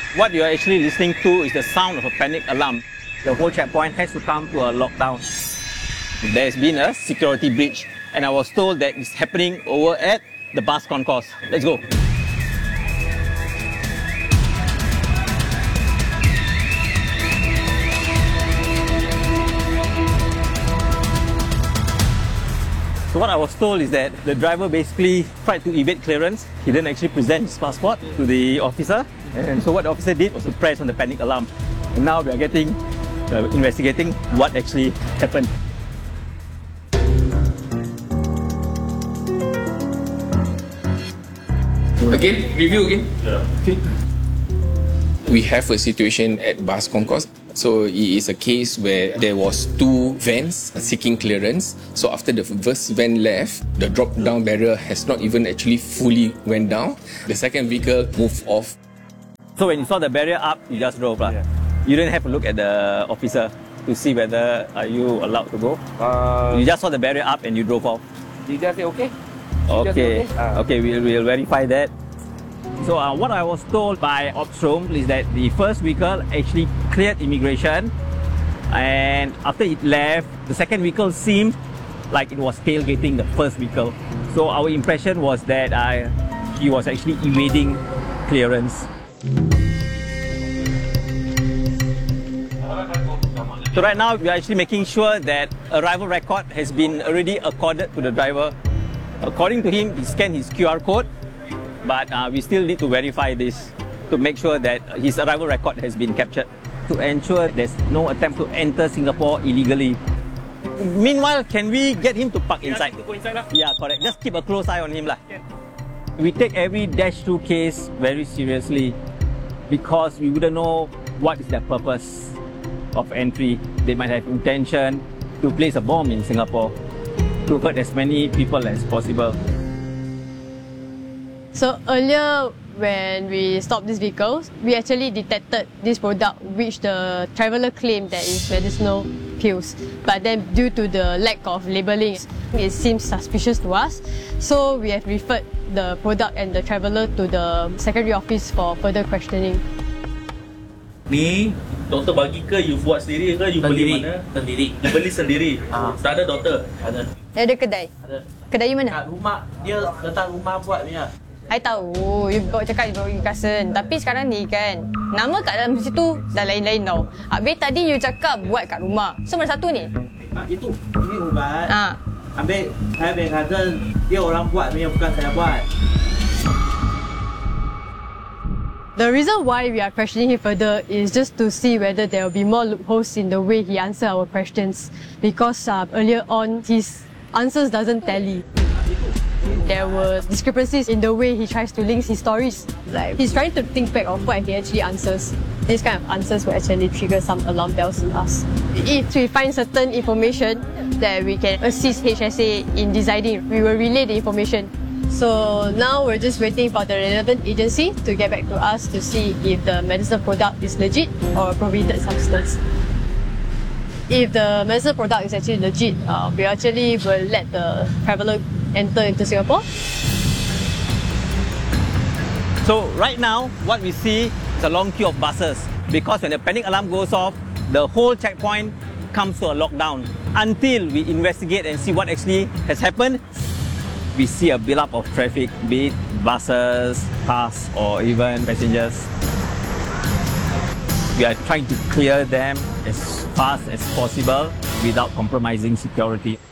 What you're actually listening to is the sound of a panic alarm. The whole checkpoint has to come to a lockdown. There's been a security breach, and I was told that it's happening over at the bus concourse. Let's go. So what I was told is that the driver basically tried to evade clearance. He didn't actually present his passport to the officer. And so what the officer did was to press on the panic alarm. And now we are investigating what actually happened. Again, review again. Yeah. Okay. We have a situation at bus concourse. So it is a case where there was two vans seeking clearance. So after the first van left, the drop-down barrier has not even actually fully went down. The second vehicle moved off. So when you saw the barrier up, you just drove. Yeah. You didn't have to look at the officer to see whether are you allowed to go. You just saw the barrier up and you drove off. Did you just say okay? Okay. Okay, we'll verify that. So what I was told by Opstrom is that the first vehicle actually cleared immigration, and after it left, the second vehicle seemed like it was tailgating the first vehicle. So our impression was that he was actually evading clearance. So right now we are actually making sure that arrival record has been already accorded to the driver. According to him, he scanned his QR code, but we still need to verify this to make sure that his arrival record has been captured to ensure there's no attempt to enter Singapore illegally. Meanwhile, can we get him to park inside? Yeah, correct. Just keep a close eye on him. We take every dash-through case very seriously because we wouldn't know what is their purpose of entry. They might have intention to place a bomb in Singapore to hurt as many people as possible. So earlier, when we stopped these vehicles, we actually detected this product which the traveller claimed that is medicinal pills. But then due to the lack of labelling, it seems suspicious to us. So we have referred the product and the traveller to the secretary office for further questioning. Ni, doktor bagi ke you buat sendiri ke you beli mana? Sendiri. You beli sendiri? Tak ada doktor? Ada. Ada kedai? Ada. Kedai mana? Kat rumah, dia letak rumah buat ni lah. I tahu, you bawa cakap you bawa pergi Kasen. Tapi sekarang ni kan, nama kat dalam situ dah lain-lain tau. Habis tadi you cakap buat kat rumah. So mana satu ni? Itu, ini ubat. Habis saya punya cousin, dia orang buat punya, bukan saya buat. The reason why we are questioning him further is just to see whether there will be more loopholes in the way he answers our questions. Because earlier on, his answers doesn't tally. There were discrepancies in the way he tries to link his stories. Like, he's trying to think back of what he actually answers. These kind of answers will actually trigger some alarm bells in us. If we find certain information that we can assist HSA in deciding, we will relay the information. So now we're just waiting for the relevant agency to get back to us to see if the medicinal product is legit or a prohibited substance. If the medicinal product is actually legit, we actually will let the traveller enter into Singapore. So right now, what we see is a long queue of buses because when the panic alarm goes off, the whole checkpoint comes to a lockdown. Until we investigate and see what actually has happened, we see a build-up of traffic, be it buses, cars, or even passengers. We are trying to clear them as fast as possible without compromising security.